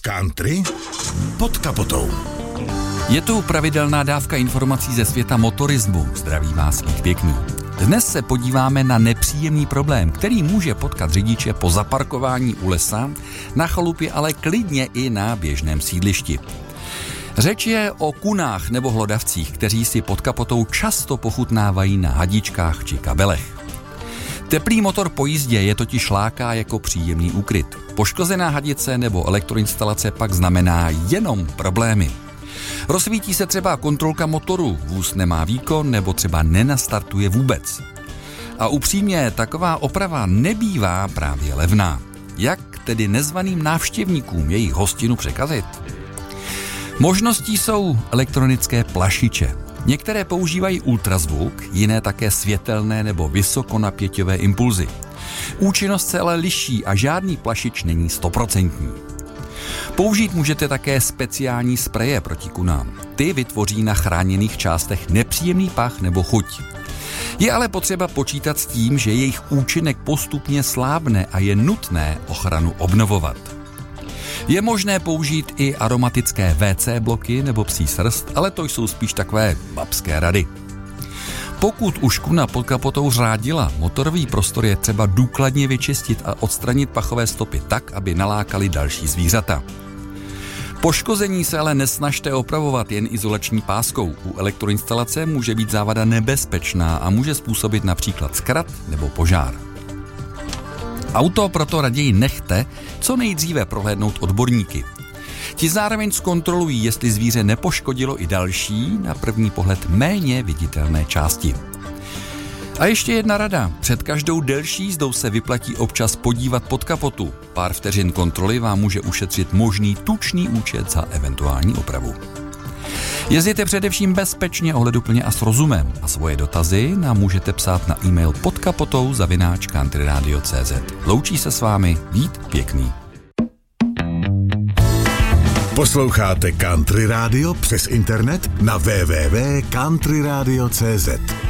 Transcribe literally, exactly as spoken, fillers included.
Country pod kapotou. Je tu pravidelná dávka informací ze světa motorismu. Zdraví vás Vít Pěkný. Dnes se podíváme na nepříjemný problém, který může potkat řidiče po zaparkování u lesa, na chalupě, ale klidně i na běžném sídlišti. Řeč je o kunách nebo hlodavcích, kteří si pod kapotou často pochutnávají na hadičkách či kabelech. Teplý motor po jízdě je totiž láká jako příjemný úkryt. Poškozená hadice nebo elektroinstalace pak znamená jenom problémy. Rozsvítí se třeba kontrolka motoru, vůz nemá výkon nebo třeba nenastartuje vůbec. A upřímně, taková oprava nebývá právě levná. Jak tedy nezvaným návštěvníkům jejich hostinu překazit? Možností jsou elektronické plašiče. Některé používají ultrazvuk, jiné také světelné nebo vysokonapěťové impulzy. Účinnost se ale liší a žádný plašič není stoprocentní. Použít můžete také speciální spreje proti kunám. Ty vytvoří na chráněných částech nepříjemný pach nebo chuť. Je ale potřeba počítat s tím, že jejich účinek postupně slábne a je nutné ochranu obnovovat. Je možné použít i aromatické vé cé bloky nebo psí srst, ale to jsou spíš takové babské rady. Pokud už kuna pod kapotou řádila, motorový prostor je třeba důkladně vyčistit a odstranit pachové stopy tak, aby nalákali další zvířata. Poškození se ale nesnažte opravovat jen izolační páskou. U elektroinstalace může být závada nebezpečná a může způsobit například zkrat nebo požár. Auto proto raději nechte co nejdříve prohlédnout odborníky. Ti zároveň zkontrolují, jestli zvíře nepoškodilo i další, na první pohled méně viditelné části. A ještě jedna rada. Před každou delší jízdou se vyplatí občas podívat pod kapotu. Pár vteřin kontroly vám může ušetřit možný tučný účet za eventuální opravu. Jezděte především bezpečně, ohleduplně a s rozumem. A svoje dotazy nám můžete psát na e-mail podkapotou zavináč countryradio tečka cé zet. Loučí se s vámi Vít Pěkný. Posloucháte Country Radio přes internet na w w w tečka country radio tečka cé zet.